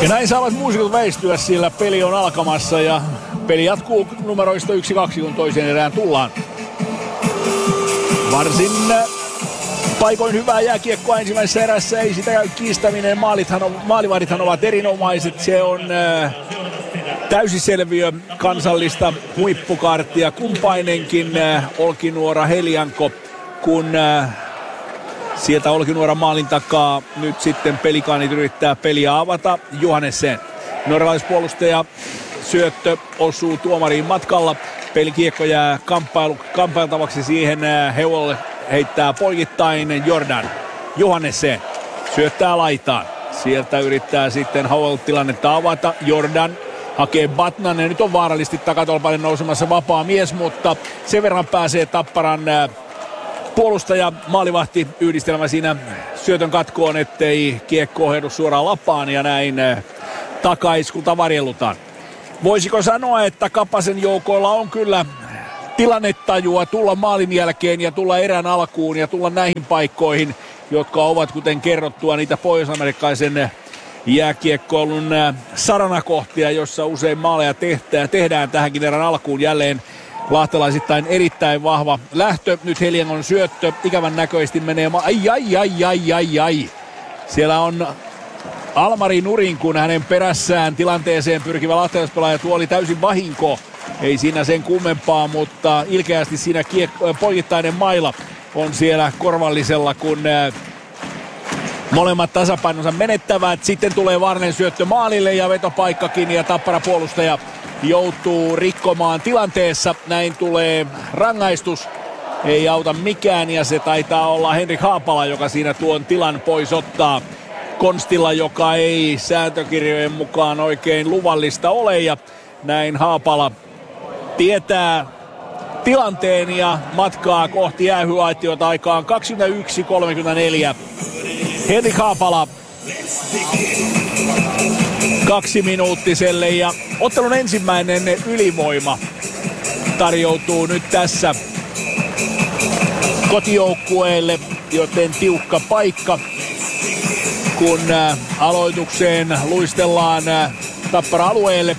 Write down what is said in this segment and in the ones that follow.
Ja näin saavat muusikot väistyä, sillä peli on alkamassa ja peli jatkuu numeroista 1-2, kun toiseen erään tullaan. Varsin paikoin hyvää jääkiekkoa ensimmäisessä erässä, ei sitä käy kiistäminen. Maalivahdithan ovat erinomaiset, se on täysiselviö kansallista huippukarttia. Kumpainenkin Olkinuora Helianko, kun sieltä Olkinuoran maalin takaa nyt sitten Pelikaanit yrittää peliä avata. Johannesen, norjalaispuolustaja, syöttö osuu tuomariin matkalla. Pelikiekko jää kamppailtavaksi siihen. Hewell heittää poikittain. Jordan, Johannesen syöttää laitaan. Sieltä yrittää sitten Howell tilannetta avata. Jordan hakee Batnan ja nyt on vaarallisesti takatolpalle nousemassa vapaa mies, mutta sen verran pääsee Tapparan puolustaja, maalivahti yhdistelmä siinä syötön katkoon, ettei kiekko ohjaudu suoraan lapaan ja näin takaiskulta varjellutaan. Voisiko sanoa, että Kapasen joukoilla on kyllä tilannetajua tulla maalin jälkeen ja tulla erän alkuun ja tulla näihin paikkoihin, jotka ovat kuten kerrottua niitä pohjois-amerikkaisen jääkiekkoilun saranakohtia, jossa usein maaleja tehdään tähänkin erän alkuun. Jälleen lahtelaisittain erittäin vahva lähtö. Nyt Heliangon syöttö ikävän näköisesti menee ai. Siellä on Almari Nurin, kun hänen perässään tilanteeseen pyrkivä lahtelaispelaaja tuoli täysin vahinko. Ei siinä sen kummempaa, mutta ilkeästi siinä poikittainen maila on siellä korvallisella, kun molemmat tasapainonsa menettävät. Sitten tulee vaarallinen syöttö maalille ja vetopaikkakin ja Tappara puolustaja joutuu rikkomaan tilanteessa. Näin tulee rangaistus. Ei auta mikään ja se taitaa olla Henrik Haapala, joka siinä tuon tilan pois ottaa konstilla, joka ei sääntökirjojen mukaan oikein luvallista ole. Ja näin Haapala tietää tilanteen ja matkaa kohti jäähyaitiota aikaan 21.34. Henrik Haapala 2-minuuttiselle ja ottelun ensimmäinen ylivoima tarjoutuu nyt tässä kotijoukkueelle, joten tiukka paikka, kun aloitukseen luistellaan Tappara-alueelle.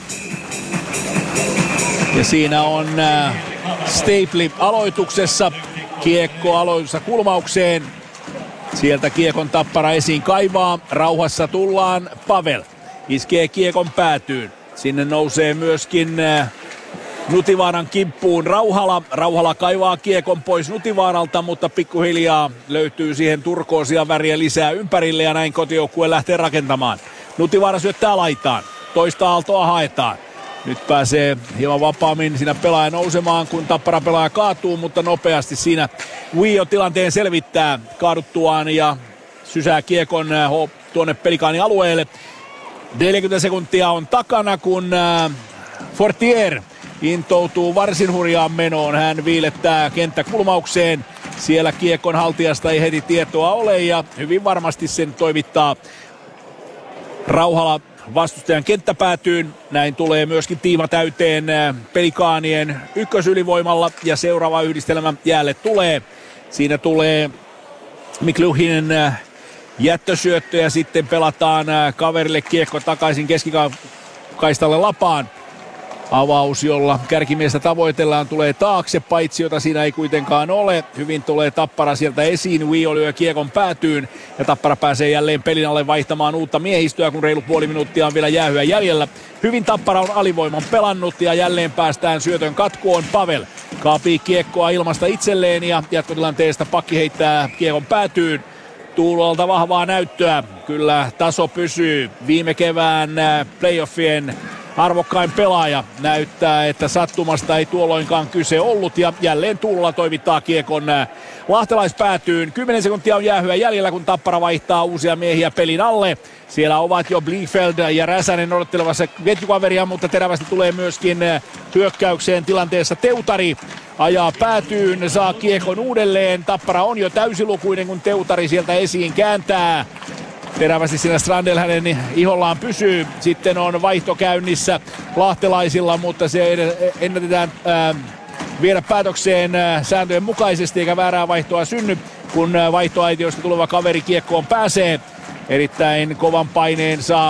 Ja siinä on Stapeli aloituksessa, kiekko aloituksessa kulmaukseen. Sieltä kiekon Tappara esiin kaivaa, rauhassa tullaan, Pavel iskee kiekon päätyyn. Sinne nousee myöskin Nutivaaran kimppuun Rauhala kaivaa kiekon pois Nutivaaralta, mutta pikkuhiljaa löytyy siihen turkoosia väriä lisää ympärille ja näin kotijoukkue lähtee rakentamaan. Nutivaara syöttää laitaan, toista aaltoa haetaan. Nyt pääsee hieman vapaammin siinä pelaaja nousemaan, kun Tappara pelaaja kaatuu, mutta nopeasti siinä Uio tilanteen selvittää kaaduttuaan ja sysää kiekon tuonne Pelikaanin alueelle. 40 sekuntia on takana, kun Fortier intoutuu varsin hurjaan menoon. Hän viilettää kenttäkulmaukseen. Siellä kiekon haltijasta ei heti tietoa ole ja hyvin varmasti sen toimittaa Rauhala vastustajan kenttäpäätyyn. Näin tulee myöskin tiima täyteen Pelikaanien ykkösylivoimalla ja seuraava yhdistelmä jäälle tulee. Siinä tulee Mikluhinen jättösyöttö ja sitten pelataan kaverille kiekko takaisin keskikaistalle lapaan. Avaus, jolla kärkimiestä tavoitellaan, tulee taakse, paitsi jota siinä ei kuitenkaan ole. Hyvin tulee Tappara sieltä esiin, Uio lyö kiekon päätyyn ja Tappara pääsee jälleen pelin alle vaihtamaan uutta miehistöä, kun reilu puoli minuuttia on vielä jäähyä jäljellä. Hyvin Tappara on alivoiman pelannut ja jälleen päästään syötön katkoon. Pavel kaapii kiekkoa ilmasta itselleen ja jatkotilanteesta pakki heittää kiekon päätyyn. Tuulolta vahvaa näyttöä, kyllä taso pysyy. Viime kevään playoffien arvokkain pelaaja näyttää, että sattumasta ei tuolloinkaan kyse ollut ja jälleen Tuulola toimittaa kiekon lahtelaispäätyyn. 10 sekuntia on jäähyä jäljellä, kun Tappara vaihtaa uusia miehiä pelin alle. Siellä ovat jo Bliefeld ja Räsänen odottelevassa ketjukaveria, mutta terävästi tulee myöskin hyökkäykseen tilanteessa Teutari. Ajaa päätyyn, saa kiekon uudelleen. Tappara on jo täysilukuinen, kun Teutari sieltä esiin kääntää. Terävästi siinä Strandel hänen ihollaan pysyy. Sitten on vaihto käynnissä lahtelaisilla, mutta se ennätetään viedä päätökseen sääntöjen mukaisesti, eikä väärää vaihtoa synny, kun vaihtoaitiosta tuleva kaveri kiekkoon pääsee. Erittäin kovan paineen saa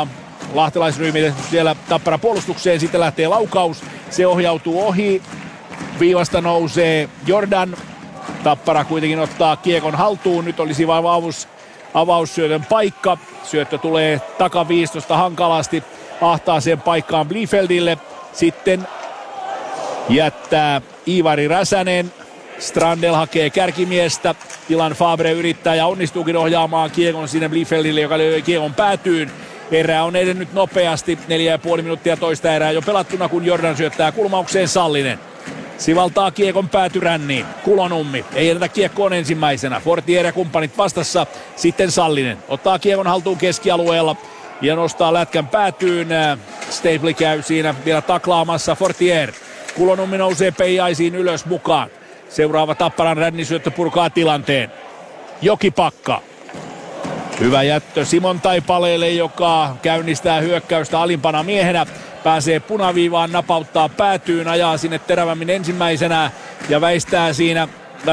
lahtelaisryhmille siellä Tappara puolustukseen. Sitten lähtee laukaus. Se ohjautuu ohi. Viivasta nousee Jordan. Tappara kuitenkin ottaa kiekon haltuun. Nyt olisi vain avaussyötön paikka. Syöttö tulee takaviistosta hankalasti ahtaaseen paikkaan Bliefeldille. Sitten jättää Iivari Räsänen. Strandel hakee kärkimiestä. Dylan Fabre yrittää ja onnistuukin ohjaamaan kiekon sinne Bliefeldille, joka löi kiekon päätyyn. Erä on edennyt nopeasti. 4,5 minuuttia toista erää jo pelattuna, kun Jordan syöttää kulmaukseen Sallinen. Sivaltaa kiekon päätyränniin. Kulonummi ei jätetä kiekkoon ensimmäisenä. Fortier ja kumppanit vastassa. Sitten Sallinen ottaa kiekon haltuun keskialueella ja nostaa lätkän päätyyn. Stapeli käy siinä vielä taklaamassa. Fortier. Kulonummi nousee peijaisiin ylös mukaan. Seuraava Tapparan rännisyöttö purkaa tilanteen. Jokipakka. Hyvä jättö Simon Taipaleelle, joka käynnistää hyökkäystä alimpana miehenä. Pääsee punaviivaan, napauttaa päätyyn, ajaa sinne terävämmin ensimmäisenä ja väistää siinä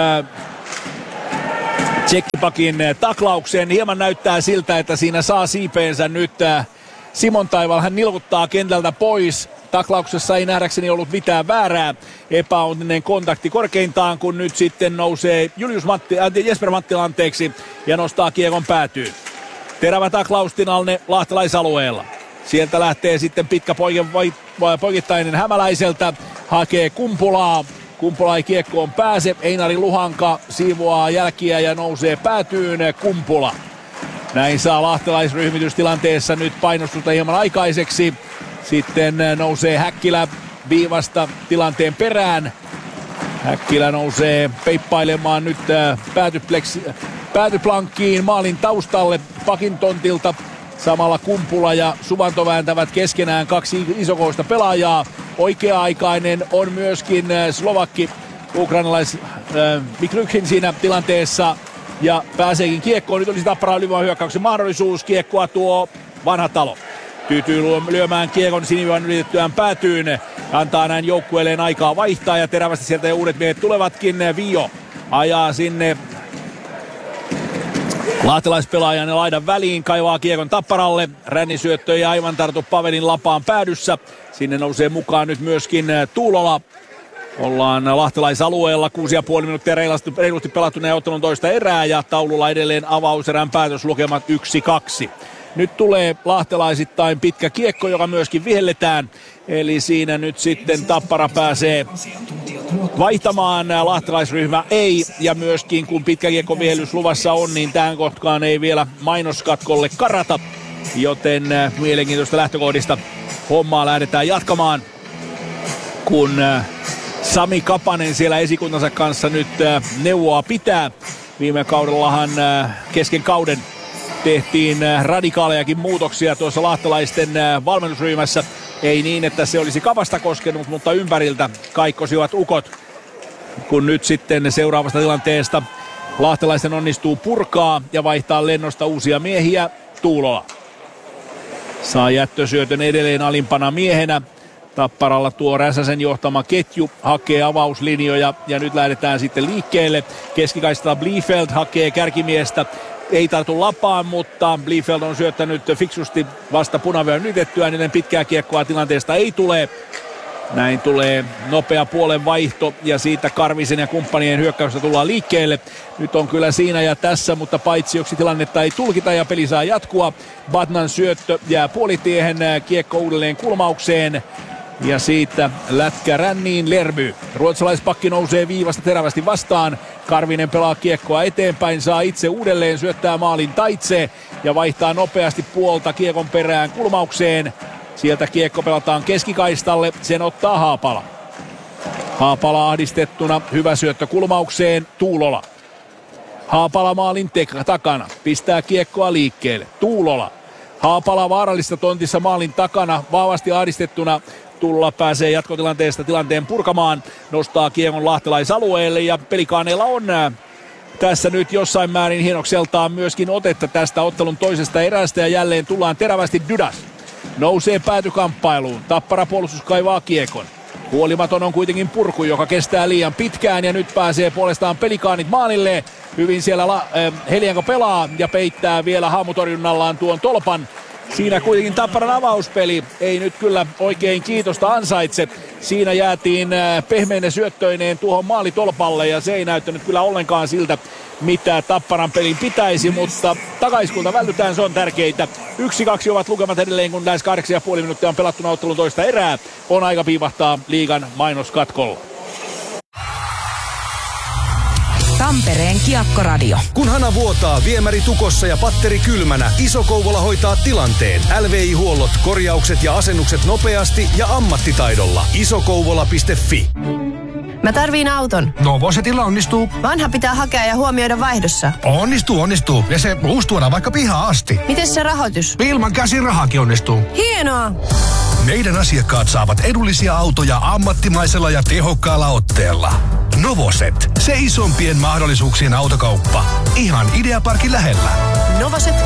tsekkipakin taklaukseen. Hieman näyttää siltä, että siinä saa siipeensä nyt Simon Taival. Hän nilkuttaa kentältä pois. Taklauksessa ei nähdäkseni ollut mitään väärää. Epäonninen kontakti korkeintaan, kun nyt sitten nousee Jesper Mattila ja nostaa kiekon päätyyn. Terävä taklaus Tinalne lahtelaisalueella. Sieltä lähtee sitten pitkä poikittainen Hämäläiseltä. Hakee Kumpulaa. Kumpula ei kiekkoon pääse. Einari Luhanka siivoaa jälkiä ja nousee päätyyn. Kumpula. Näin saa lahtelaisryhmitystilanteessa nyt painostusta hieman aikaiseksi. Sitten nousee Häkkilä viivasta tilanteen perään. Häkkilä nousee peippailemaan nyt päätyplankkiin maalin taustalle pakin tontilta. Samalla Kumpula ja Suvanto vääntävät keskenään kaksi isokoista pelaajaa. Oikea-aikainen on myöskin slovakki, ukrainalais Miklykhin siinä tilanteessa. Ja pääseekin kiekkoon. Nyt olisi Tapparan ylivoiman hyökkäyksen mahdollisuus. Kiekkoa tuo Vanhatalo. Tyytyy lyömään kiekon sinivyön ylitettyään päätyyn. Antaa näin joukkueelleen aikaa vaihtaa ja terävästi sieltä ja uudet miehet tulevatkin. Vio ajaa sinne lahtelaispelaajan laidan väliin, kaivaa kiekon Tapparalle. Rännisyöttö ei aivan tartu Pavelin lapaan päädyssä. Sinne nousee mukaan nyt myöskin Tuulola. Ollaan lahtelaisalueella, 6,5 minuuttia reilusti pelattuna ja ottelun toista erää ja taululla edelleen avauserän päätöslukemat 1-2. Nyt tulee lahtelaisittain pitkä kiekko, joka myöskin vihelletään. Eli siinä nyt sitten Tappara pääsee vaihtamaan, lahtelaisryhmä ei. Ja myöskin kun pitkä kiekko vihellys luvassa on, niin tähän kohtaan ei vielä mainoskatkolle karata. Joten mielenkiintoista lähtökohdista hommaa lähdetään jatkamaan, kun Sami Kapanen siellä esikuntansa kanssa nyt neuvoa pitää. Viime kaudellahan kesken kauden tehtiin radikaalejakin muutoksia tuossa lahtelaisten valmennusryhmässä. Ei niin, että se olisi Kapasta koskenut, mutta ympäriltä kaikkosivat ukot. Kun nyt sitten seuraavasta tilanteesta lahtelaisten onnistuu purkaa ja vaihtaa lennosta uusia miehiä. Tuulola saa jättösyötön edelleen alimpana miehenä. Tapparalla tuo Räsäsen johtama ketju hakee avauslinjoja ja nyt lähdetään sitten liikkeelle. Keskikaistalla Bliefeld hakee kärkimiestä. Ei tartu lapaan, mutta Bliefeld on syöttänyt fiksusti vasta punavyön ylitettyä, niin pitkää kiekkoa tilanteesta ei tule. Näin tulee nopea puolen vaihto ja siitä Karvisen ja kumppanien hyökkäystä tullaan liikkeelle. Nyt on kyllä siinä ja tässä, mutta paitsioksi tilannetta ei tulkita ja peli saa jatkua. Badnan syöttö jää puolitiehen, kiekko uudelleen kulmaukseen. Ja siitä lätkä ränniin Lerby. Ruotsalaispakki nousee viivasta terävästi vastaan. Karvinen pelaa kiekkoa eteenpäin, saa itse uudelleen, syöttää maalin taitse ja vaihtaa nopeasti puolta kiekon perään kulmaukseen. Sieltä kiekko pelataan keskikaistalle, sen ottaa Haapala. Haapala ahdistettuna, hyvä syöttö kulmaukseen, Tuulola. Haapala maalin takana, pistää kiekkoa liikkeelle, Tuulola. Haapala vaarallista tontissa maalin takana, vahvasti ahdistettuna. Tuulola pääsee jatkotilanteesta tilanteen purkamaan, nostaa kiekon lahtelaisalueelle ja Pelikaaneilla on tässä nyt jossain määrin hienokseltaan myöskin otetta tästä ottelun toisesta erästä ja jälleen tullaan terävästi Dydas. Nousee päätykamppailuun, Tappara puolustus kaivaa kiekon. Huolimaton on kuitenkin purku, joka kestää liian pitkään ja nyt pääsee puolestaan Pelikaanit maalille. Hyvin siellä Helianko pelaa ja peittää vielä haamutorjunnallaan tuon tolpan. Siinä kuitenkin Tapparan avauspeli ei nyt kyllä oikein kiitosta ansaitse. Siinä jäätiin pehmeinen syöttöineen tuohon maalitolpalle ja se ei näyttänyt kyllä ollenkaan siltä, mitä Tapparan pelin pitäisi, mutta takaiskulta vältytään, se on tärkeintä. 1-2 ovat lukemat edelleen, kun lähes 8,5 minuuttia on pelattuna ottelun toista erää. On aika piivahtaa liigan mainoskatkolla. Tampereen Kiekkoradio. Kun hana vuotaa, viemäri tukossa ja patteri kylmänä, Iso-Kouvola hoitaa tilanteen. LVI-huollot, korjaukset ja asennukset nopeasti ja ammattitaidolla. Isokouvola.fi. Mä tarviin auton. Novosetilla onnistuu. Vanha pitää hakea ja huomioida vaihdossa. Onnistuu. Ja se uusi tuodaan vaikka pihaan asti. Miten se rahoitus? Ilman käsirahakin onnistuu. Hienoa! Meidän asiakkaat saavat edullisia autoja ammattimaisella ja tehokkaalla otteella. Novoset, se isompien mahdollisuuksien autokauppa. Ihan Ideaparkin lähellä. Novoset